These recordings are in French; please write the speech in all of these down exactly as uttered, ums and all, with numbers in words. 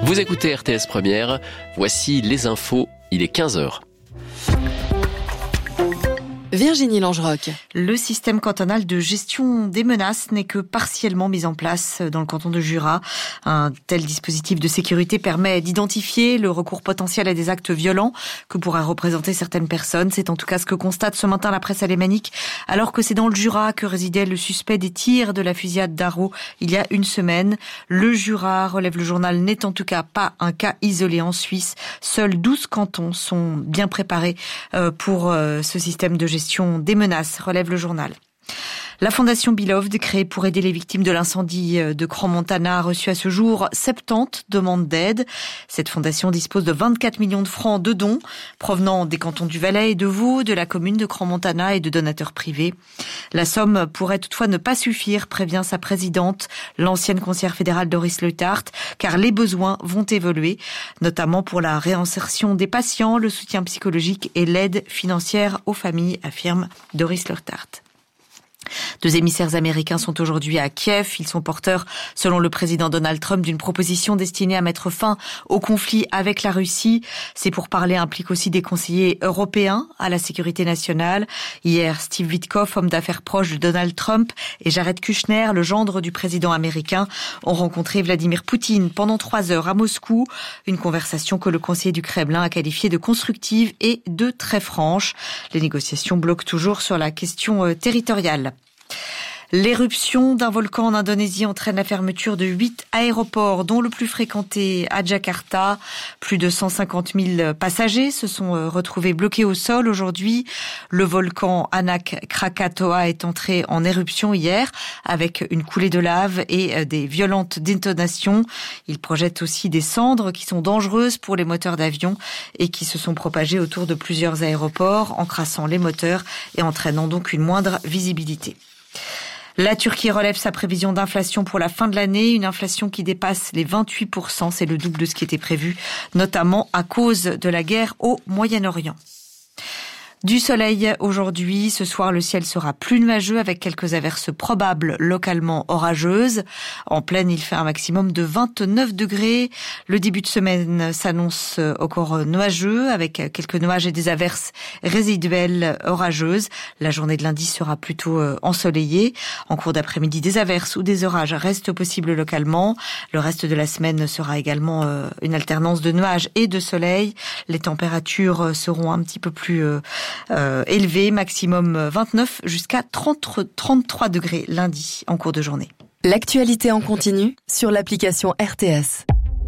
Vous écoutez R T S Première, voici les infos, il est quinze heures. Virginie Langeroc. Le système cantonal de gestion des menaces n'est que partiellement mis en place dans le canton de Jura. Un tel dispositif de sécurité permet d'identifier le recours potentiel à des actes violents que pourraient représenter certaines personnes. C'est en tout cas ce que constate ce matin la presse alémanique, alors que c'est dans le Jura que résidait le suspect des tirs de la fusillade d'Arreau il y a une semaine. Le Jura, relève le journal, n'est en tout cas pas un cas isolé en Suisse. Seuls douze cantons sont bien préparés pour ce système de gestion des menaces, relève le journal. La Fondation Beloved, créée pour aider les victimes de l'incendie de Crans-Montana, a reçu à ce jour soixante-dix demandes d'aide. Cette fondation dispose de vingt-quatre millions de francs de dons provenant des cantons du Valais et de Vaud, de la commune de Crans-Montana et de donateurs privés. La somme pourrait toutefois ne pas suffire, prévient sa présidente, l'ancienne conseillère fédérale Doris Leuthard, car les besoins vont évoluer, notamment pour la réinsertion des patients, le soutien psychologique et l'aide financière aux familles, affirme Doris Leuthard. Deux émissaires américains sont aujourd'hui à Kiev. Ils sont porteurs, selon le président Donald Trump, d'une proposition destinée à mettre fin au conflit avec la Russie. Ces pourparlers impliquent aussi des conseillers européens à la sécurité nationale. Hier, Steve Witkoff, homme d'affaires proche de Donald Trump, et Jared Kushner, le gendre du président américain, ont rencontré Vladimir Poutine pendant trois heures à Moscou. Une conversation que le conseiller du Kremlin a qualifiée de constructive et de très franche. Les négociations bloquent toujours sur la question territoriale. L'éruption d'un volcan en Indonésie entraîne la fermeture de huit aéroports, dont le plus fréquenté à Jakarta. Plus de cent cinquante mille passagers se sont retrouvés bloqués au sol aujourd'hui. Le volcan Anak Krakatoa est entré en éruption hier avec une coulée de lave et des violentes détonations. Il projette aussi des cendres qui sont dangereuses pour les moteurs d'avion et qui se sont propagées autour de plusieurs aéroports, encrassant les moteurs et entraînant donc une moindre visibilité. La Turquie relève sa prévision d'inflation pour la fin de l'année, une inflation qui dépasse les vingt-huit pour cent, c'est le double de ce qui était prévu, notamment à cause de la guerre au Moyen-Orient. Du soleil aujourd'hui, ce soir le ciel sera plus nuageux avec quelques averses probables localement orageuses. En pleine, il fait un maximum de vingt-neuf degrés. Le début de semaine s'annonce encore nuageux avec quelques nuages et des averses résiduelles orageuses. La journée de lundi sera plutôt ensoleillée. En cours d'après-midi, des averses ou des orages restent possibles localement. Le reste de la semaine sera également une alternance de nuages et de soleil. Les températures seront un petit peu plus Euh, élevé, maximum vingt-neuf jusqu'à trente, trente-trois degrés lundi en cours de journée. L'actualité en continu sur l'application R T S.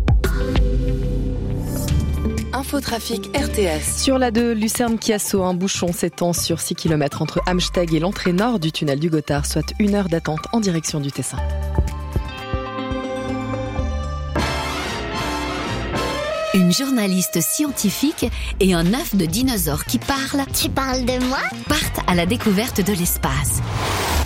Infotrafic R T S. Sur la deux, Lucerne-Chiasso, un bouchon s'étend sur six kilomètres entre Amsteg et l'entrée nord du tunnel du Gothard, soit une heure d'attente en direction du Tessin. Une journaliste scientifique et un œuf de dinosaure qui parle. Tu parles de moi ? Partent à la découverte de l'espace.